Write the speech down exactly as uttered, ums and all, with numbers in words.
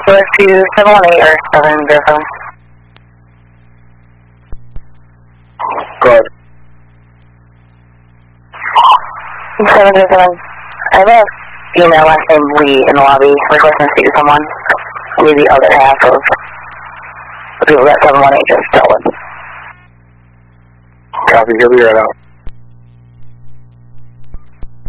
Four two seven one eight or seven zero seven. Good. Seven zero seven. I have an email last name Lee in the lobby requesting to speak to someone. Lee, the other half of the people that seven one eight just dealt with. Copy, he'll be right out.